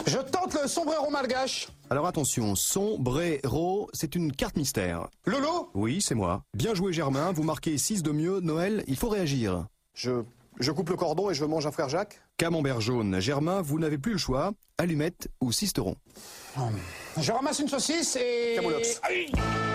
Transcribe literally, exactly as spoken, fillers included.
Je tente le sombrero malgache. Alors attention, sombrero, c'est une carte mystère. Lolo? Oui, c'est moi. Bien joué Germain, vous marquez six de mieux. Noël, il faut réagir. Je, je coupe le cordon et je mange un frère Jacques. Camembert jaune. Germain, vous n'avez plus le choix. Allumette ou cisteron. Je ramasse une saucisse et... Camoulox. Aïe.